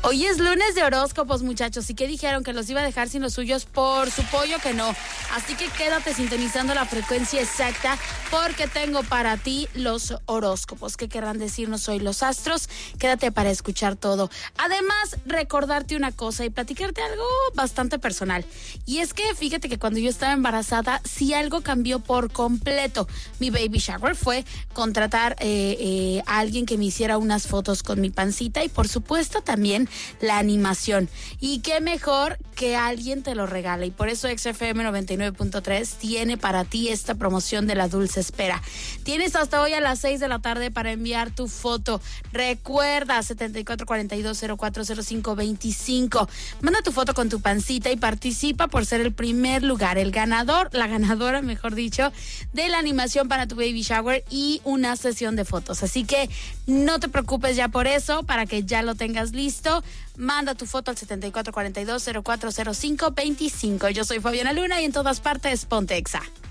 Hoy es lunes de horóscopos, muchachos. ¿Y qué dijeron? ¿Que los iba a dejar sin los suyos? Por su pollo que no. Así que quédate sintonizando la frecuencia exacta porque tengo para ti los horóscopos. ¿Qué querrán decirnos hoy los astros? Quédate para escuchar todo. Además, recordarte una cosa y platicarte algo bastante personal. Y es que fíjate que cuando yo estaba embarazada, sí algo cambió por completo. Mi baby shower fue contratar a alguien que me hiciera unas fotos con mi pancita y por supuesto también la animación. Y qué mejor que alguien te lo regale. Y por eso XFM 99.3 tiene para ti esta promoción de la dulce espera. Tienes hasta hoy a las 6 de la tarde para enviar tu foto. Recuerda, 7442040525. Manda tu foto con tu pancita y participa por ser el primer lugar, el ganador, la ganadora, mejor dicho, de la animación para tu baby shower y una sesión de fotos. Así que no te preocupes ya por eso, para que ya lo tengas listo. Manda tu foto al 7442040525. Yo soy Fabiana Luna y en todas partes, ponte Exa.